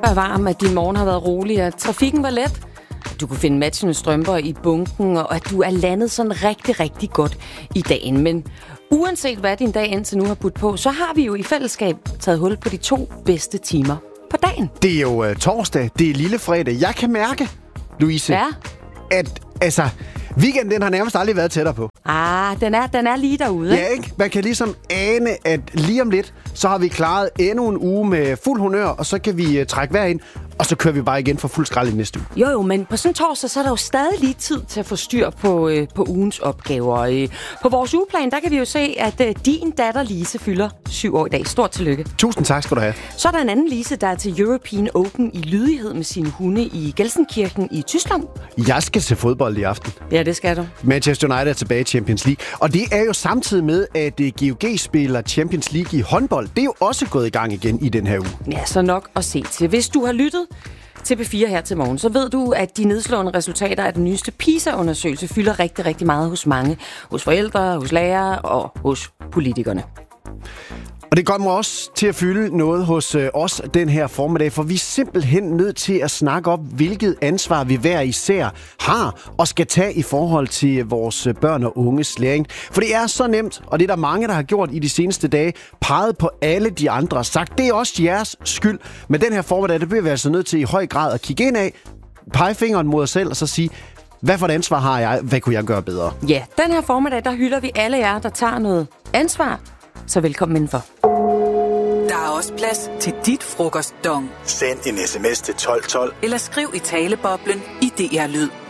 var varm, at din morgen har været rolig, at trafikken var let. Du kunne finde matchende strømper i bunken, og at du er landet sådan rigtig, rigtig godt i dagen. Men uanset hvad din dag indtil nu har budt på, så har vi jo i fællesskab taget hul på de 2 bedste timer på dagen. Det er jo torsdag, det er lille fredag. Jeg kan mærke, Louise, at weekenden den har nærmest aldrig været tættere på. Den er lige derude. Ja, ikke? Man kan ligesom ane, at lige om lidt, så har vi klaret endnu en uge med fuld honør, og så kan vi trække vejr ind, og så kører vi bare igen for fuld skrald i næste uge. Jo, men på sådan en torsdag, så er der jo stadig lige tid til at få styr på ugens opgaver. På vores ugeplan, der kan vi jo se, at din datter Lise fylder 7 år i dag. Stort tillykke. Tusind tak skal du have. Så er der en anden Lise, der er til European Open i lydighed med sine hunde i Gelsenkirchen i Tyskland. Jeg skal se fodbold i aften. Ja, det skal du. Manchester United er tilbage i Champions League. Og det er jo samtidig med, at GOG spiller Champions League i håndbold. Det er jo også gået i gang igen i den her uge. Ja, så nok at se til. Hvis du har lyttet til P4 her til morgen, så ved du, at de nedslående resultater af den nyeste PISA-undersøgelse fylder rigtig, rigtig meget hos mange. Hos forældre, hos lærere og hos politikerne. Og det kommer også til at fylde noget hos os den her formiddag, for vi er simpelthen nødt til at snakke op, hvilket ansvar vi hver især har og skal tage i forhold til vores børn og unges læring. For det er så nemt, og det er der mange, der har gjort i de seneste dage, peget på alle de andre og sagt, det er også jeres skyld. Men den her formiddag, der bliver vi altså nødt til i høj grad at kigge ind af, pege fingeren mod os selv og så sige, hvad for et ansvar har jeg? Hvad kunne jeg gøre bedre? Ja, den her formiddag, der hylder vi alle jer, der tager noget ansvar. Så velkommen indenfor. Der er også plads til dit frokostdong. Send en sms til 1212. Eller skriv i taleboblen i DR Lyd.